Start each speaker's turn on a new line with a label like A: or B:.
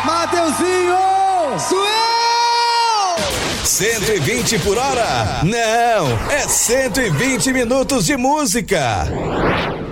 A: Mateuzinho!
B: Sou eu!
C: 120 por hora? Não, é 120 minutos de música.